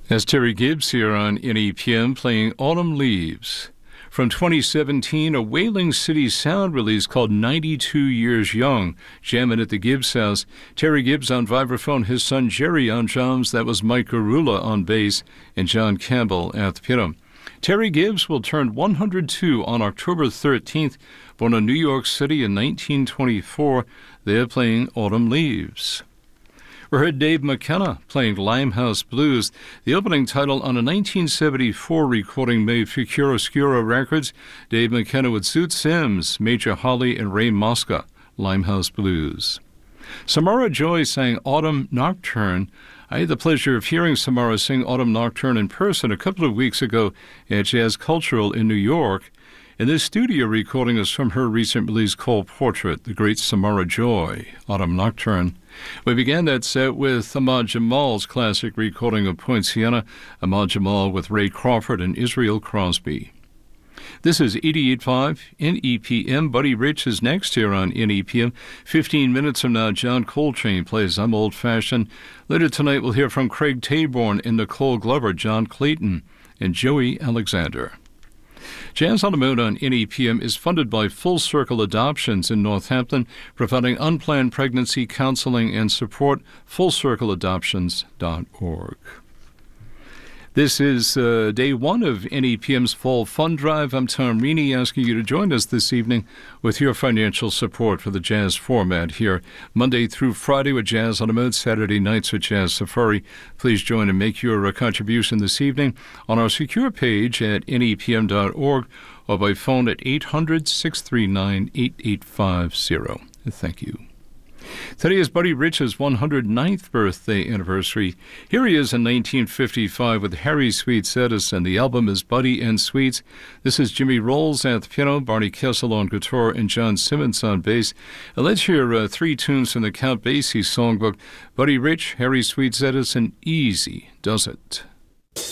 That's Terry Gibbs here on NEPM playing Autumn Leaves. From 2017, a Whaling City sound release called 92 Years Young, jamming at the Gibbs house. Terry Gibbs on vibraphone, his son Jerry on drums, that was Mike Garula on bass, and John Campbell at the piano. Terry Gibbs will turn 102 on October 13th, born in New York City in 1924. They're playing Autumn Leaves. We heard Dave McKenna playing Limehouse Blues, the opening title on a 1974 recording made for Chiaroscuro Records. Dave McKenna with Zoot Sims, Major Holly, and Ray Mosca, Limehouse Blues. Samara Joy sang Autumn Nocturne. I had the pleasure of hearing Samara sing Autumn Nocturne in person a couple of weeks ago at Jazz Cultural in New York. And this studio recording is from her recent release called Portrait, the great Samara Joy, Autumn Nocturne. We began that set with Ahmad Jamal's classic recording of Poinciana, Ahmad Jamal with Ray Crawford and Israel Crosby. This is 88.5 NEPM. Buddy Rich is next here on NEPM. 15 minutes from now, John Coltrane plays I'm Old Fashioned. Later tonight, we'll hear from Craig Taborn and Nicole Glover, John Clayton, and Joey Alexander. Jazz on the Moon on NEPM is funded by Full Circle Adoptions in Northampton, providing unplanned pregnancy counseling and support. FullCircleAdoptions.org. This is day one of NEPM's Fall Fund Drive. I'm Tom Reaney, asking you to join us this evening with your financial support for the jazz format here, Monday through Friday with Jazz on the Moon, Saturday nights with Jazz Safari. Please join and make your contribution this evening on our secure page at NEPM.org or by phone at 800-639-8850. Thank you. Today is Buddy Rich's 109th birthday anniversary. Here he is in 1955 with Harry Sweets Edison. The album is Buddy and Sweets. This is Jimmy Rolls at the piano, Barney Kessel on guitar, and John Simmons on bass. Let's hear three tunes from the Count Basie songbook. Buddy Rich, Harry Sweets Edison, Easy Does It.